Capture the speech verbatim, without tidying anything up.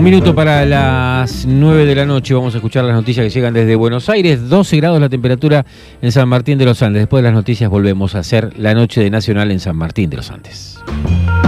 Un minuto para las nueve de la noche. Vamos a escuchar las noticias que llegan desde Buenos Aires. doce grados la temperatura en San Martín de los Andes. Después de las noticias volvemos a hacer la noche de Nacional en San Martín de los Andes.